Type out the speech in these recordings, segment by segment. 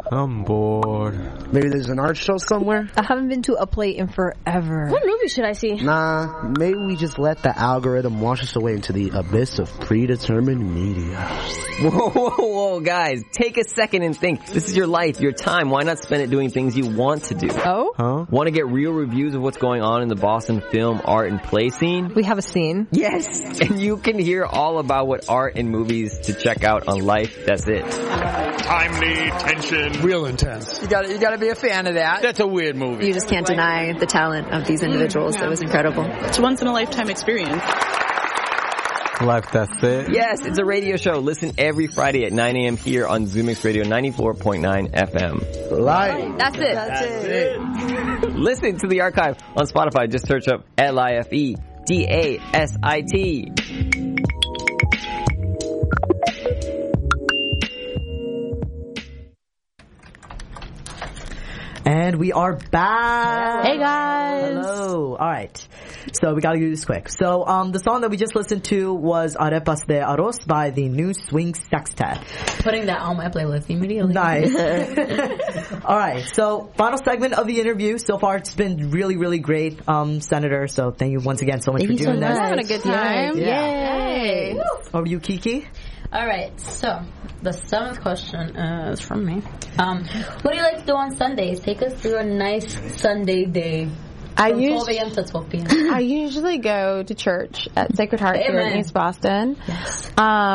I'm bored. Maybe there's an art show somewhere? I haven't been to a play in forever. What movie should I see? Nah, maybe we just let the algorithm wash us away into the abyss of predetermined media. Whoa, whoa, whoa, guys. Take a second and think. This is your life, your time. Why not spend it doing things you want to do? Oh? Huh? Want to get real reviews of what's going on in the Boston film, art, and play scene? We have a scene. Yes! And you can hear all about what art and movies to check out on Life. That's it. Timely, tension. Real intense. You gotta be a fan of that. That's a weird movie. You just can't deny the talent of these individuals. It was incredible. It's a once-in-a-lifetime experience. Life, that's it. Yes, it's a radio show. Listen every Friday at 9 a.m. here on ZooMix Radio 94.9 FM. Life. That's it. Listen to the archive on Spotify. Just search up LIFEDASIT. And we are back. Hey guys. Hello. Alright. So we gotta do this quick. So the song that we just listened to was Arepas de Arroz by the New Swing Sextet. Putting that on my playlist immediately. Nice. Alright, so final segment of the interview. So far it's been really, really great, Senator. So thank you once again so much for doing this. Having a good time. Yay. Over to you, Kiki. Alright, so the 7th question is from me. What do you like to do on Sundays? Take us through a nice Sunday day. From 12 a.m. to 12 p.m. I usually go to church at Sacred Heart here in East Boston. Yes.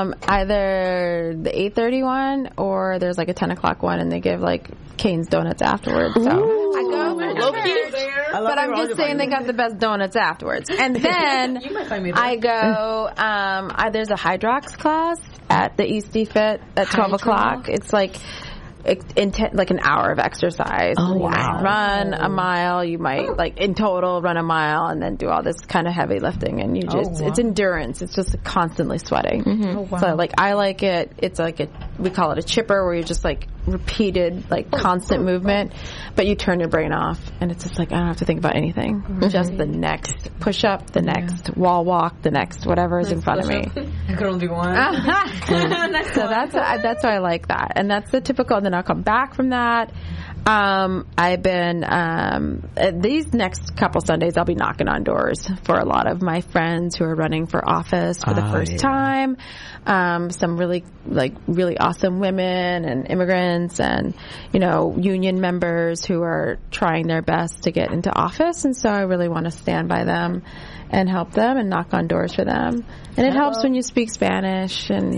Either the 8:30 one or there's like a 10 o'clock one, and they give like Cane's Donuts afterwards. So I go but I'm just saying they got the best donuts afterwards. And then You might find me there. I go, there's a Hydrox class at the East Fit at 12 o'clock. It's like like an hour of exercise. Oh, You might wow. run a mile. You might in total run a mile and then do all this kind of heavy lifting, and you just it's endurance. It's just constantly sweating. Mm-hmm. Oh, wow. So I like it. It's like we call it a chipper, where you just repeated constant movement, but you turn your brain off, and it's just I don't have to think about anything. Mm-hmm. Just the next push up, the next wall walk, the next whatever is in front of me. I could only do one. So that's why I like that, and that's the typical. And then I'll come back from that. I've been these next couple Sundays I'll be knocking on doors for a lot of my friends who are running for office for the first time. Some really awesome women and immigrants and union members who are trying their best to get into office, and so I really want to stand by them and help them and knock on doors for them. And it helps when you speak Spanish and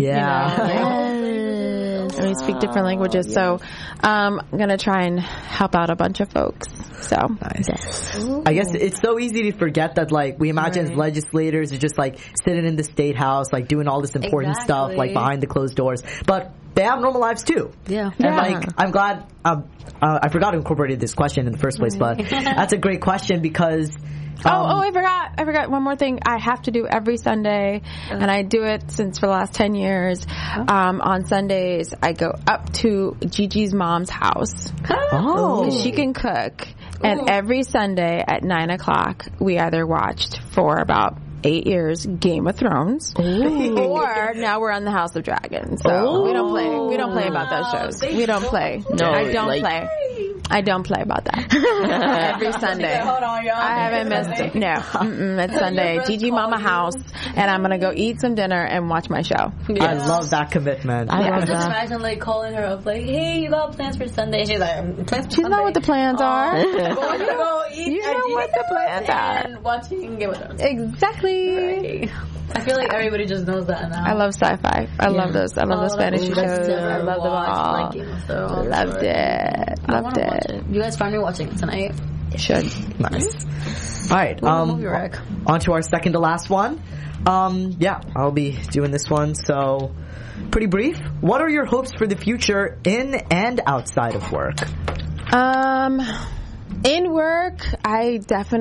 and we speak different languages. So I'm gonna try and help out a bunch of folks. So nice. I guess it's so easy to forget that we imagine as legislators are just sitting in the state house doing all this important stuff behind the closed doors, but they have normal lives too. Yeah. And I'm glad I forgot to incorporate this question in the first place, but that's a great question because I forgot one more thing I have to do every Sunday, and I do it for the last 10 years. On Sundays, I go up to Gigi's mom's house. Because she can cook. And every Sunday at 9 o'clock, we either watched for about 8 years Game of Thrones, or now we're on the House of Dragons. So we don't play about those shows. We don't play. No, I don't play. I don't play about that. Every Sunday. Hold on, y'all. I haven't missed it. No. It's Sunday. Gigi Mama house, and I'm going to go eat some dinner and watch my show. Yes. I love that commitment. I love that. Imagine calling her up hey, you got plans for Sunday? She's like, plans for She's not what the plans are. You know what the plans are. And watching Game of Thrones. Exactly. Right. I feel like everybody just knows that now. I love sci-fi. I love those. I love those Spanish shows. I love them all. Loved it. Loved it. You guys finally watching it tonight? You should. Nice. All right. On to our second to last one. I'll be doing this one. So, pretty brief. What are your hopes for the future in and outside of work? In work, I definitely